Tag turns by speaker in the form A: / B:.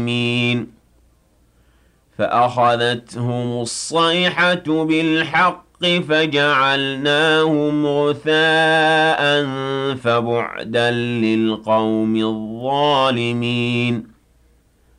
A: فأخذتهم الصيحة بالحق فجعلناهم غثاء فبعدا للقوم الظالمين